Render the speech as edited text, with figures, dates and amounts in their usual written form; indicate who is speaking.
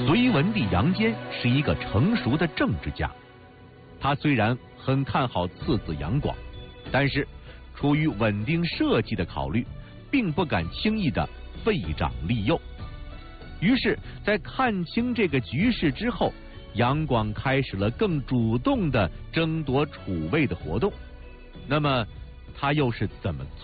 Speaker 1: 隋文帝杨坚是一个成熟的政治家，他虽然很看好次子杨广，但是出于稳定社稷的考虑，并不敢轻易的废长立幼。于是，在看清这个局势之后，杨广开始了更主动的争夺储位的活动。那么，他又是怎么做